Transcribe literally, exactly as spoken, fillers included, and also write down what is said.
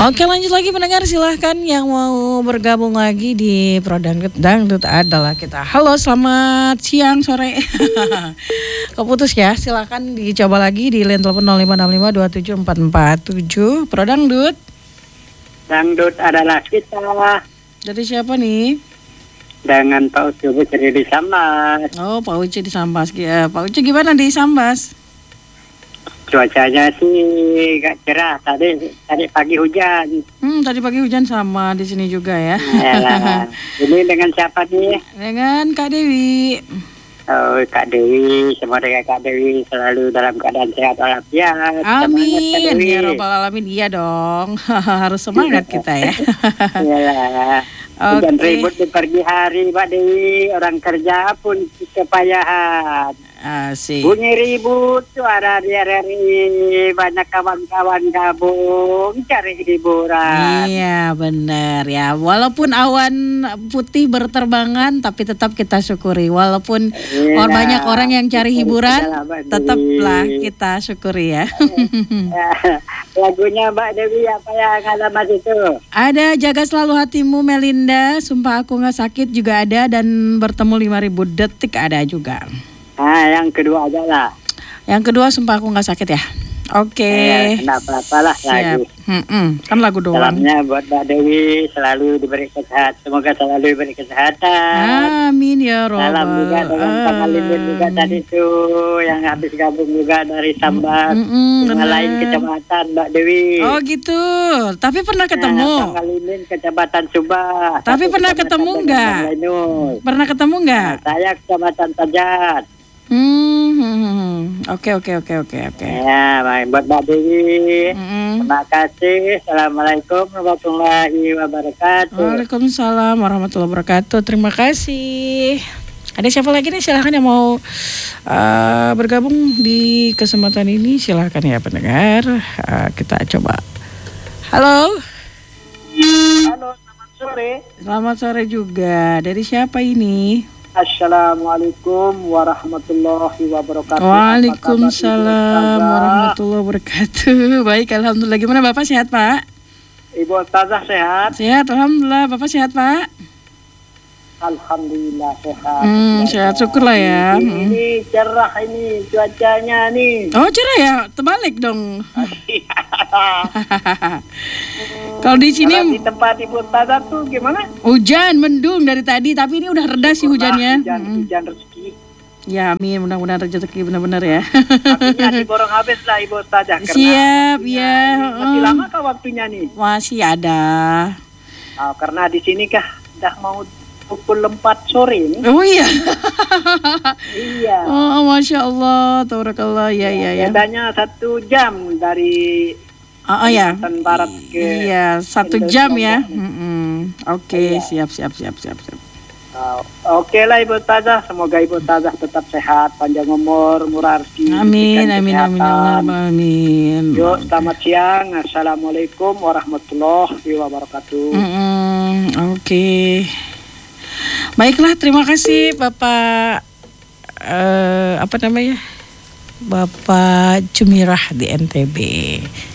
Oke, lanjut lagi pendengar, silahkan yang mau bergabung lagi di Pro Dangdut. Dangdut adalah kita. Halo, selamat siang, sore. Keputus ya, silahkan dicoba lagi di line telepon nol lima enam lima dua tujuh empat empat tujuh. Pro Dangdut. Dangdut adalah kita. Dari siapa nih? Dengan Pak Ucu Bukri di Sambas. Oh, Pak Ucu di Sambas. Ya, Pak Ucu gimana di Sambas? Cuacanya sih gak cerah, tadi tadi pagi hujan. Hmm, tadi pagi hujan sama di sini juga ya. Yalah. Ini dengan siapa nih? Dengan Kak Dewi. Oh, Kak Dewi, semoga Kak Dewi selalu dalam keadaan sehat walafiat. Amin. Ya Rabbal Alamin, iya dong. Harus semangat kita ya. Iyalah. Hujan ribut di pagi hari, Pak Dewi. Orang kerja pun kepayahan. Asik. Bunyi ribut, suara di R R I, banyak kawan-kawan gabung cari hiburan. Iya benar ya. Walaupun awan putih berterbangan, tapi tetap kita syukuri. Walaupun Iya, banyak orang yang cari hiburan, tetaplah kita syukuri ya. Lagunya Mbak Dewi apa yang alamat itu? Ada Jaga Selalu Hatimu Melinda, Sumpah Aku Gak Sakit juga ada, dan Bertemu lima ribu Detik ada juga. Ah, yang kedua aja lah. Yang kedua Sumpah Aku Gak Sakit ya. Oke. Okay. Eh, kenapa apalah lagu. Hmm, kan lagu doang. Salamnya buat Mbak Dewi, selalu diberi kesehatan. Semoga selalu diberi kesehatan. Amin ya Rabbal. Salam juga dengan Kang Alimin juga tadi tuh yang habis gabung juga dari Sambas. Mm-mm, yang lain kecamatan Mbak Dewi. Oh gitu. Tapi pernah ketemu? Nah, Kang Alimin kecamatan Subah. Tapi pernah ketemu enggak? Pernah ketemu enggak? Nah, saya kecamatan Tajat. Hmm, oke oke oke oke oke. Ya, baik buat Mbak Dewi. Mm-mm. Terima kasih. Assalamualaikum warahmatullahi wabarakatuh. Waalaikumsalam warahmatullahi wabarakatuh. Terima kasih. Ada siapa lagi nih? Silahkan yang mau uh, bergabung di kesempatan ini. Silahkan ya pendengar. Uh, kita coba. Halo. Halo, selamat sore. Selamat sore juga. Dari siapa ini? Assalamualaikum warahmatullahi wabarakatuh. Waalaikumsalam warahmatullahi wabarakatuh. Baik, alhamdulillah. Gimana Bapak, sehat Pak? Ibu Ustazah sehat? Sehat, alhamdulillah. Bapak sehat Pak? Alhamdulillah sehat. Hmm, sehat, syukurlah ya. Ini, ini cerah ini cuacanya nih. Oh cerah ya, terbalik dong. Kalau di sini Kalau di tempat Ibu Ustazah tuh gimana? Hujan, mendung dari tadi, tapi ini udah reda sih hujannya. Hujan, hmm. hujan rezeki. Ya amin, mudah-mudahan rezeki benar-benar ya. Artinya diborong habis lah Ibu Ustazah. Siap, ya. Masih uh. lama kah waktunya nih? Masih ada. Oh, karena di sini kah udah mau pukul empat sore nih. Oh iya. Iya. Oh Masya Allah, tabarakallah, ya ya ya. Bedanya satu jam dari Oh, oh ya. Barat ke iya, satu jam ya. Mm-mm. Oke, okay, iya. siap siap siap siap siap. Uh, Oke okay lah Ibu Ustazah, semoga Ibu Ustazah tetap sehat, panjang umur, murah rezeki. Amin, amin, amin, amin, amin. Yuk, selamat siang. Assalamualaikum warahmatullahi wabarakatuh. Oke. Okay. Baiklah, terima kasih Bapak uh, apa namanya? Bapak Jumirah di N T B.